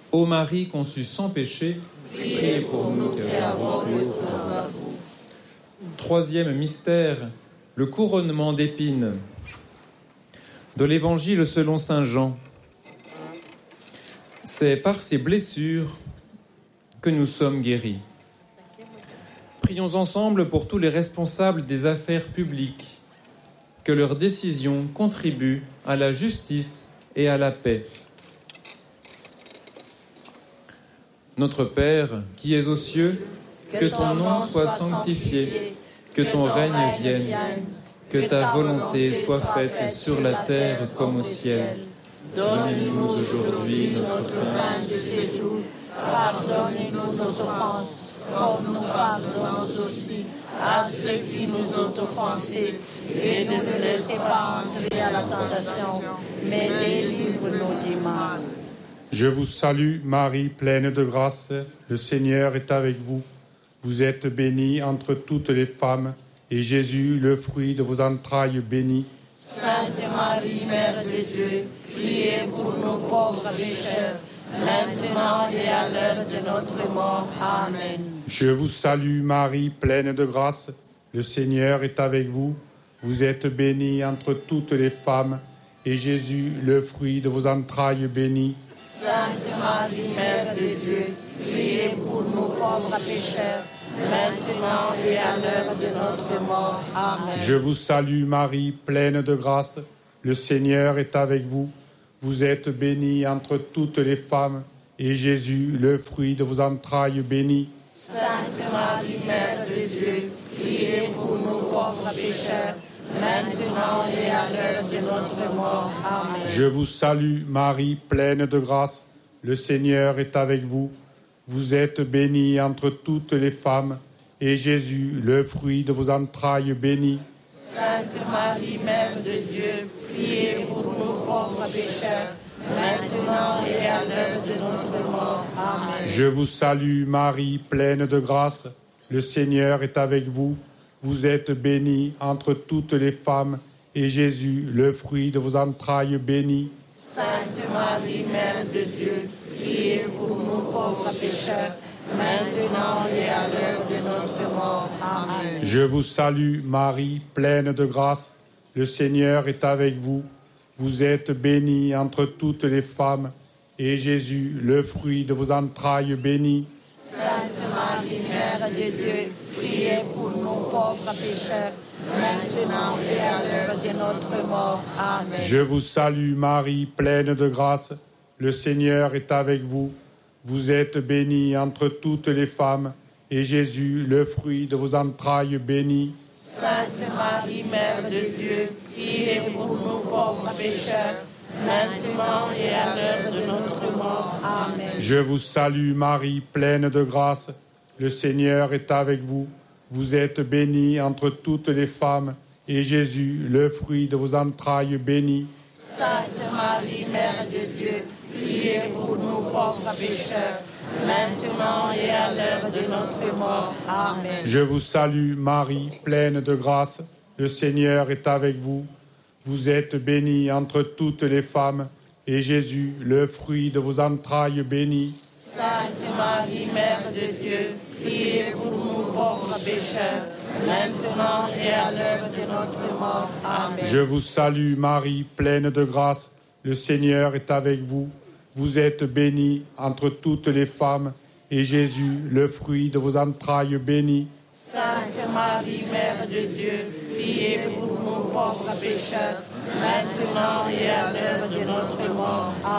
Ô Marie conçue sans péché, priez pour nous qui avons recours à vous. Troisième mystère, le couronnement d'épines. De l'Évangile selon saint Jean. C'est par ces blessures que nous sommes guéris. Prions ensemble pour tous les responsables des affaires publiques, que leurs décisions contribuent à la justice et à la paix. Notre Père, qui es aux cieux, que ton nom soit sanctifié, que ton règne vienne, que ta volonté soit faite sur la terre comme au ciel. Donne-nous aujourd'hui notre pain de ce jour. Pardonne-nous nos offenses, comme nous pardonnons aussi à ceux qui nous ont offensés. Et ne nous laissez pas entrer à la tentation, mais délivre-nous du mal. Je vous salue, Marie, pleine de grâce. Le Seigneur est avec vous. Vous êtes bénie entre toutes les femmes, et Jésus, le fruit de vos entrailles, béni. Sainte Marie, Mère de Dieu, priez pour nos pauvres pécheurs, maintenant et à l'heure de notre mort. Amen. Je vous salue, Marie, pleine de grâce. Le Seigneur est avec vous. Vous êtes bénie entre toutes les femmes, et Jésus, le fruit de vos entrailles, béni. Sainte Marie, Mère de Dieu, priez pour nos pauvres pécheurs, maintenant et à l'heure de notre mort. Amen. Je vous salue, Marie, pleine de grâce. Le Seigneur est avec vous. Vous êtes bénie entre toutes les femmes, et Jésus, le fruit de vos entrailles, béni. Sainte Marie, Mère de Dieu, priez pour nos pauvres pécheurs, maintenant et à l'heure de notre mort. Amen. Je vous salue, Marie, pleine de grâce. Le Seigneur est avec vous. Vous êtes bénie entre toutes les femmes, et Jésus, le fruit de vos entrailles, béni. Sainte Marie, Mère de Dieu, priez pour nos pauvres pécheurs, maintenant et à l'heure de notre mort. Amen. Je vous salue, Marie, pleine de grâce. Le Seigneur est avec vous. Vous êtes bénie entre toutes les femmes, et Jésus, le fruit de vos entrailles, béni. Sainte Marie, Mère de Dieu, priez pour nos pauvres pécheurs, maintenant et à l'heure de notre mort. Amen. Je vous salue, Marie, pleine de grâce. Le Seigneur est avec vous. Vous êtes bénie entre toutes les femmes, et Jésus, le fruit de vos entrailles, béni. Sainte Marie, Mère de Dieu, priez pour nos pauvres pécheurs, maintenant et à l'heure de notre mort. Amen. Je vous salue, Marie, pleine de grâce. Le Seigneur est avec vous. Vous êtes bénie entre toutes les femmes, et Jésus, le fruit de vos entrailles, béni. Sainte Marie, Mère de Dieu, priez pour nos pauvres pécheurs, maintenant et à l'heure de notre mort. Amen. Je vous salue, Marie, pleine de grâce. Le Seigneur est avec vous. Vous êtes bénie entre toutes les femmes, et Jésus, le fruit de vos entrailles, béni. Sainte Marie, Mère de Dieu, priez pour nos pauvres pécheurs, maintenant et à l'heure de notre mort. Amen. Je vous salue, Marie, pleine de grâce. Le Seigneur est avec vous. Vous êtes bénie entre toutes les femmes, et Jésus, le fruit de vos entrailles, béni. Sainte Marie, Mère de Dieu, priez pour nous pauvres pécheurs, maintenant et à l'heure de notre mort. Amen. Je vous salue, Marie, pleine de grâce. Le Seigneur est avec vous. Vous êtes bénie entre toutes les femmes, et Jésus, le fruit de vos entrailles, béni. Sainte Marie, Mère de Dieu, priez pour nous pauvres pécheurs, maintenant et à l'heure de notre mort. Amen.